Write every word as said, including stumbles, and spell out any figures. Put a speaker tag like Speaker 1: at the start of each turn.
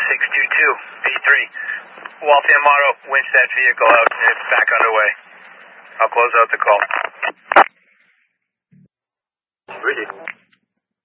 Speaker 1: six two two, P three. Waltham Auto, winch that vehicle out and it's back underway. I'll close out the call.